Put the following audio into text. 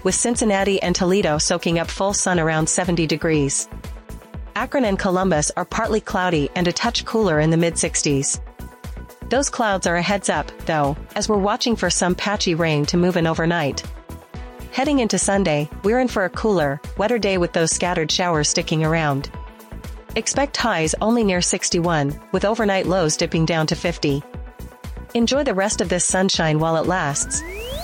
with Cincinnati and Toledo soaking up full sun around 70 degrees. Akron and Columbus are partly cloudy and a touch cooler in the mid-60s. Those clouds are a heads up, though, as we're watching for some patchy rain to move in overnight. Heading into Sunday, we're in for a cooler, wetter day with those scattered showers sticking around. Expect highs only near 61, with overnight lows dipping down to 50. Enjoy the rest of this sunshine while it lasts.